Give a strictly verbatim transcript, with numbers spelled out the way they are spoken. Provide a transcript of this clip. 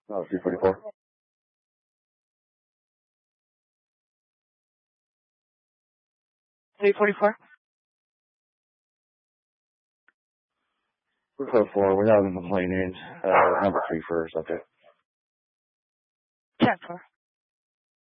Oh, three forty-four. three forty-four. three forty-four, without complaining, uh, number three for subject. ten four.